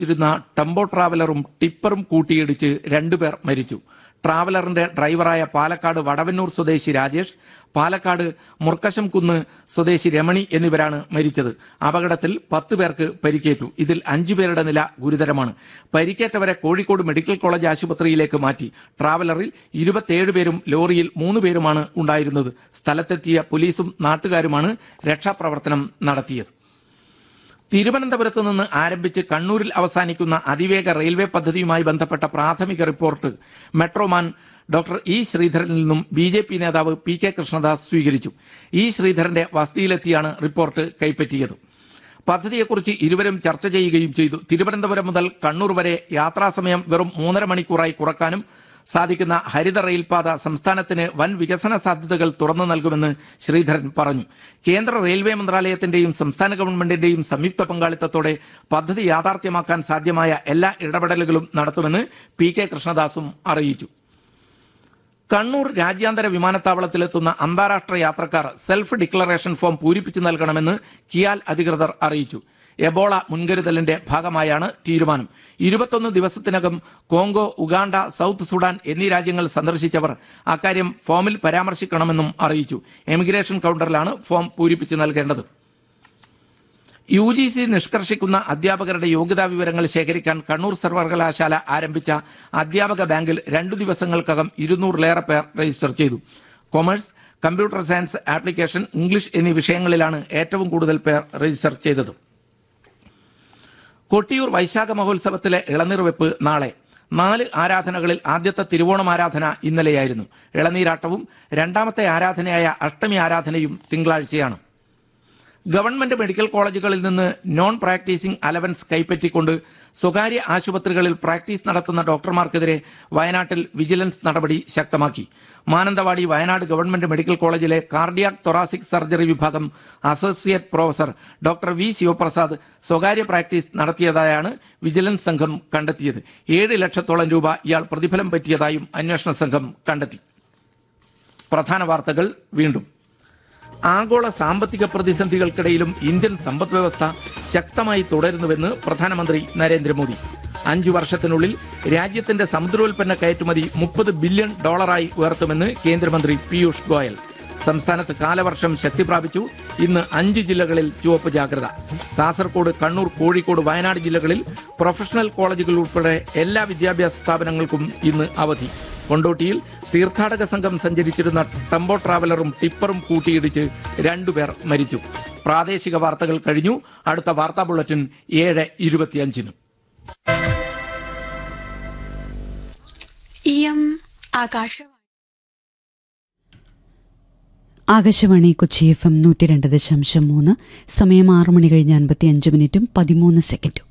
ിരുന്ന tempo ട്രാവലറും ടിപ്പറും കൂട്ടിയിടിച്ച് രണ്ടുപേർ മരിച്ചു. ട്രാവലറിന്റെ ഡ്രൈവറായ പാലക്കാട് വടവന്നൂർ സ്വദേശി രാജേഷ്, പാലക്കാട് മുർക്കശം കുന്ന് സ്വദേശി രമണി എന്നിവരാണ് മരിച്ചത്. അപകടത്തിൽ 10 പേർക്ക് പരിക്കേറ്റു. ഇതിൽ 5 പേരുടെ നില ഗുരുതരമാണ്. പരിക്കേറ്റവരെ കോഴിക്കോട് മെഡിക്കൽ കോളേജ് ആശുപത്രിയിലേക്ക് മാറ്റി. ട്രാവലറിൽ 27 പേരും ലോറിയിൽ 3 പേരുമാണ് ഉണ്ടായിരുന്നത്. സ്ഥലത്തെത്തിയ പോലീസും നാട്ടുകാരുമാണ് രക്ഷാപ്രവർത്തനം നടത്തിയത്. തിരുവനന്തപുരത്ത് നിന്ന് ആരംഭിച്ച് കണ്ണൂരിൽ അവസാനിക്കുന്ന അതിവേഗ റെയിൽവേ പദ്ധതിയുമായി ബന്ധപ്പെട്ട പ്രാഥമിക റിപ്പോർട്ട് മെട്രോമാൻ ഡോക്ടർ ഇ ശ്രീധരനിൽ നിന്നും BJP നേതാവ് PK കൃഷ്ണദാസ് സ്വീകരിച്ചു. E ശ്രീധരന്റെ വസതിയിലെത്തിയാണ് report കൈപ്പറ്റിയത്. പദ്ധതിയെക്കുറിച്ച് ഇരുവരും ചർച്ച ചെയ്യുകയും ചെയ്തു. തിരുവനന്തപുരം മുതൽ കണ്ണൂർ വരെ യാത്രാസമയം വെറും 3.5 മണിക്കൂറായി കുറക്കാനും സാധിക്കുന്ന ഹരിത റെയിൽപാത സംസ്ഥാനത്തിന് വൻ വികസന സാധ്യതകൾ തുറന്നു നൽകുമെന്ന് ശ്രീധരൻ പറഞ്ഞു. കേന്ദ്ര റെയിൽവേ മന്ത്രാലയത്തിന്റെയും സംസ്ഥാന ഗവൺമെന്റിന്റെയും സംയുക്ത പങ്കാളിത്തത്തോടെ പദ്ധതി യാഥാർത്ഥ്യമാക്കാൻ സാധ്യമായ എല്ലാ ഇടപെടലുകളും നടത്തുമെന്ന് PK കൃഷ്ണദാസും അറിയിച്ചു. കണ്ണൂർ രാജ്യാന്തര വിമാനത്താവളത്തിലെത്തുന്ന അന്താരാഷ്ട്ര യാത്രക്കാർ സെൽഫ് ഡിക്ലറേഷൻ ഫോം പൂരിപ്പിച്ചു നൽകണമെന്ന് കിയാൽ അധികൃതർ അറിയിച്ചു. എബോള മുൻകരുതലിന്റെ ഭാഗമായാണ് തീരുമാനം. 21 ദിവസത്തിനകം കോങ്കോ, ഉഗാണ്ട, സൗത്ത് സുഡാൻ എന്നീ രാജ്യങ്ങൾ സന്ദർശിച്ചവർ അക്കാര്യം ഫോമിൽ പരാമർശിക്കണമെന്നും അറിയിച്ചു. എമിഗ്രേഷൻ കൗണ്ടറിലാണ് ഫോം പൂരിപ്പിച്ചു നൽകേണ്ടത്. UGC നിഷ്കർഷിക്കുന്ന അധ്യാപകരുടെ യോഗ്യതാ വിവരങ്ങൾ ശേഖരിക്കാൻ കണ്ണൂർ സർവകലാശാല ആരംഭിച്ച അധ്യാപക ബാങ്കിൽ 2 ദിവസങ്ങൾക്കകം 200-ലേറെ പേർ രജിസ്റ്റർ ചെയ്തു. Commerce, computer science, application, English എന്നീ വിഷയങ്ങളിലാണ് ഏറ്റവും കൂടുതൽ പേർ രജിസ്റ്റർ ചെയ്തത്. കൊട്ടിയൂർ വൈശാഖ മഹോത്സവത്തിലെ ഇളനീർ വെപ്പ് നാളെ. 4 ആരാധനകളിൽ ആദ്യത്തെ തിരുവോണം ആരാധന ഇന്നലെയായിരുന്നു. ഇളനീരാട്ടവും രണ്ടാമത്തെ ആരാധനയായ അഷ്ടമി ആരാധനയും തിങ്കളാഴ്ചയാണ്. ഗവൺമെന്റ് മെഡിക്കൽ കോളേജുകളിൽ നിന്ന് നോൺ പ്രാക്ടീസിംഗ് അലവൻസ് കൈപ്പറ്റിക്കൊണ്ട് സ്വകാര്യ ആശുപത്രികളിൽ പ്രാക്ടീസ് നടത്തുന്ന ഡോക്ടർമാർക്കെതിരെ വയനാട്ടിൽ വിജിലൻസ് നടപടി ശക്തമാക്കി. മാനന്തവാടി വയനാട് ഗവൺമെന്റ് മെഡിക്കൽ കോളേജിലെ കാർഡിയാക് തൊറാസിക് സർജറി വിഭാഗം associate professor doctor V Sivaprasad സ്വകാര്യ പ്രാക്ടീസ് നടത്തിയതായാണ് വിജിലൻസ് സംഘം കണ്ടെത്തിയത്. 7 ലക്ഷത്തോളം രൂപ ഇയാൾ പ്രതിഫലം പറ്റിയതായും അന്വേഷണ സംഘം കണ്ടെത്തി. പ്രധാന വാർത്തകൾ വീണ്ടും. ആഗോള സാമ്പത്തിക പ്രതിസന്ധികൾക്കിടയിലും ഇന്ത്യൻ സമ്പദ് വ്യവസ്ഥ ശക്തമായി തുടരുന്നുവെന്ന് പ്രധാനമന്ത്രി നരേന്ദ്രമോദി. 5 വർഷത്തിനുള്ളിൽ രാജ്യത്തിന്റെ സമുദ്രോൽപ്പന്ന കയറ്റുമതി $30 ബില്യൺ ഉയർത്തുമെന്ന് കേന്ദ്രമന്ത്രി പീയൂഷ് ഗോയൽ. സംസ്ഥാനത്ത് കാലവർഷം ശക്തി പ്രാപിച്ചു. ഇന്ന് 5 ജില്ലകളിൽ ചുവപ്പ് ജാഗ്രത. കാസർഗോഡ്, കണ്ണൂർ, കോഴിക്കോട്, വയനാട് ജില്ലകളിൽ പ്രൊഫഷണൽ കോളേജുകൾ ഉൾപ്പെടെ എല്ലാ വിദ്യാഭ്യാസ സ്ഥാപനങ്ങൾക്കും ഇന്ന് അവധി. കൊണ്ടോട്ടിയിൽ തീർത്ഥാടക സംഘം സഞ്ചരിച്ചിരുന്ന ടെമ്പോ ട്രാവലറും ടിപ്പറും കൂട്ടിയിടിച്ച് 2 പേർ മരിച്ചു. പ്രാദേശിക വാർത്തകൾ കഴിഞ്ഞു. അടുത്ത വാർത്താ ബുള്ളറ്റിൻ 7:25. ആകാശവാണി കൊച്ചി FM 102.3. സമയം 6 മണി കഴിഞ്ഞ് 55 മിനിറ്റും 13 സെക്കൻഡും.